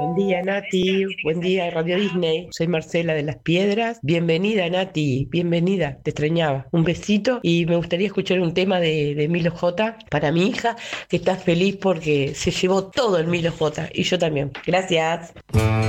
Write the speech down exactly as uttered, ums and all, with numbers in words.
Buen día, Nati. Buen día, Radio Disney. Soy Marcela de Las Piedras. Bienvenida, Nati. Bienvenida. Te extrañaba. Un besito y me gustaría escuchar un tema de, de Milo J para mi hija, que está feliz porque se llevó todo el Milo J y yo también. Gracias.